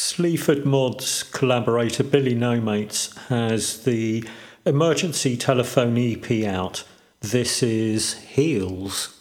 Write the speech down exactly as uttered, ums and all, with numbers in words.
Sleaford Mods collaborator Billy Nomates has the emergency telephone E P out. This is Heels.